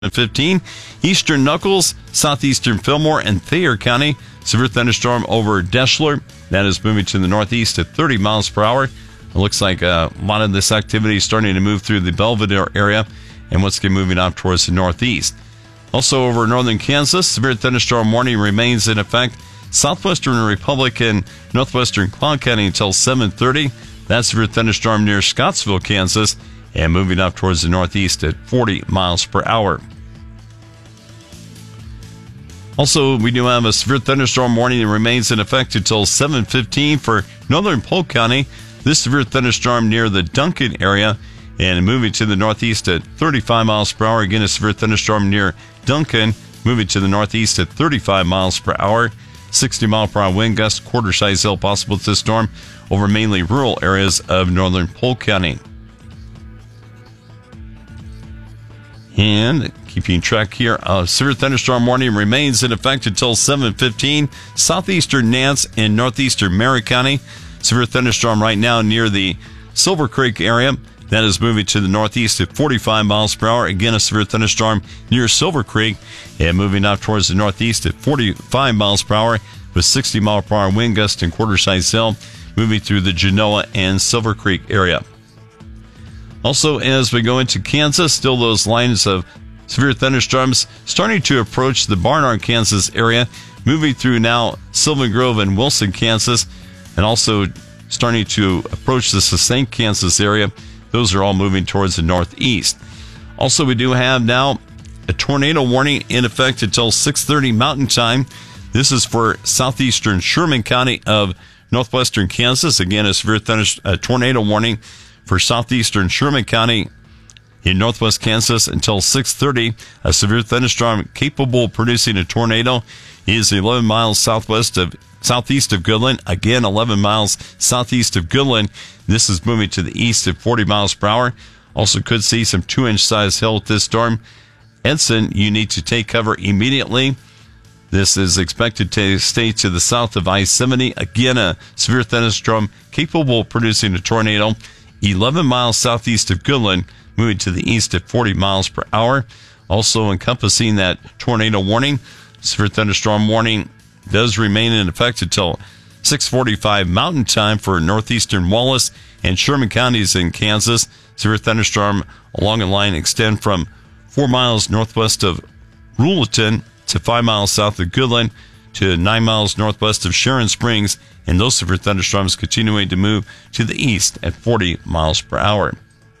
15. Eastern Knuckles, southeastern Fillmore, and Thayer County. Severe thunderstorm over Deschler. That is moving to the northeast at 30 miles per hour. It looks like a lot of this activity is starting to move through the Belvedere area and once again moving out towards the northeast. Also over northern Kansas, severe thunderstorm warning remains in effect. Southwestern Republic and northwestern Cloud County until 7:30. That's severe thunderstorm near Scottsville, Kansas, and moving up towards the northeast at 40 miles per hour. Also, we do have a severe thunderstorm warning that remains in effect until 7:15 for northern Polk County. This severe thunderstorm near the Duncan area and moving to the northeast at 35 miles per hour. Again, a severe thunderstorm near Duncan, moving to the northeast at 35 miles per hour. 60 mile per hour wind gusts, quarter-size hail possible with this storm over mainly rural areas of northern Polk County. And keeping track here, a severe thunderstorm warning remains in effect until 7:15. Southeastern Nance and northeastern Merritt County. Severe thunderstorm right now near the Silver Creek area. That is moving to the northeast at 45 miles per hour. Again, a severe thunderstorm near Silver Creek and moving out towards the northeast at 45 miles per hour with 60 mile per hour wind gust and quarter-size hail moving through the Genoa and Silver Creek area. Also, as we go into Kansas, still those lines of severe thunderstorms starting to approach the Barnard, Kansas area, moving through now Sylvan Grove and Wilson, Kansas, and also starting to approach the Sasaint, Kansas area. Those are all moving towards the northeast. Also, we do have now a tornado warning in effect until 6:30 Mountain Time. This is for southeastern Sherman County of northwestern Kansas. Again, a severe tornado warning for southeastern Sherman County in northwest Kansas until 6:30. A severe thunderstorm capable of producing a tornado is 11 miles southeast of Goodland. Again, 11 miles southeast of Goodland. This is moving to the east at 40 miles per hour. Also could see some 2-inch size hail with this storm. Edson, you need to take cover immediately. This is expected to stay to the south of I-70. Again, a severe thunderstorm capable of producing a tornado. 11 miles southeast of Goodland, moving to the east at 40 miles per hour. Also encompassing that tornado warning, severe thunderstorm warning does remain in effect until 6:45 Mountain Time for northeastern Wallace and Sherman counties in Kansas. Severe thunderstorm along the line extend from 4 miles northwest of Ruleton to 5 miles south of Goodland to 9 miles northwest of Sharon Springs, and those severe thunderstorms continuing to move to the east at 40 miles per hour.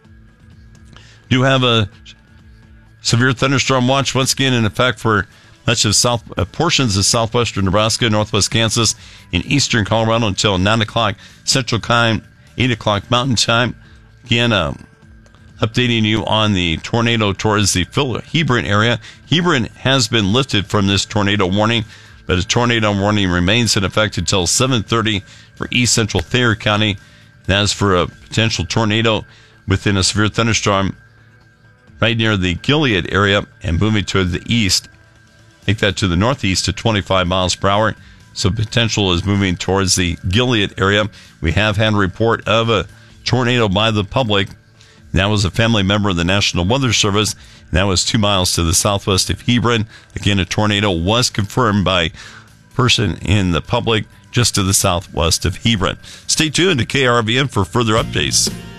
Do have a severe thunderstorm watch once again in effect for much of portions of southwestern Nebraska, northwest Kansas, and eastern Colorado until 9 o'clock Central Time, 8 o'clock Mountain Time. Again, updating you on the tornado towards the Hebron area. Hebron has been lifted from this tornado warning, but a tornado warning remains in effect until 7:30 for east central Thayer County. That is for a potential tornado within a severe thunderstorm right near the Gilead area and moving to the east. Take that to the northeast at 25 miles per hour. So potential is moving towards the Gilead area. We have had a report of a tornado by the public. That was a family member of the National Weather Service. That was 2 miles to the southwest of Hebron. Again, a tornado was confirmed by a person in the public just to the southwest of Hebron. Stay tuned to KRVN for further updates.